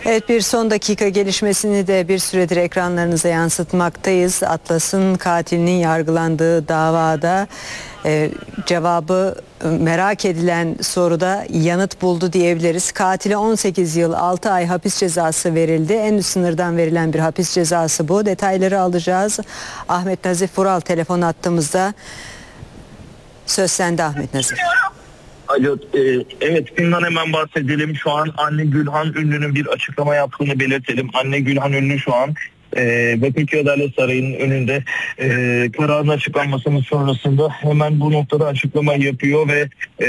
Evet, bir son dakika gelişmesini de bir süredir ekranlarınıza yansıtmaktayız. Atlas'ın katilinin yargılandığı davada cevabı merak edilen soruda yanıt buldu diyebiliriz. Katile 18 yıl 6 ay hapis cezası verildi. En üst sınırdan verilen bir hapis cezası bu. Detayları alacağız. Ahmet Nazif Vural telefon attığımızda. Söz sende Ahmet Nazif. Alo, evet, bundan hemen bahsedelim. Şu an anne Gülhan Ünlü'nün bir açıklama yaptığını belirtelim. Anne Gülhan Ünlü şu an Bakırköy Adalet Sarayı'nın önünde kararın açıklanmasının sonrasında hemen bu noktada açıklama yapıyor ve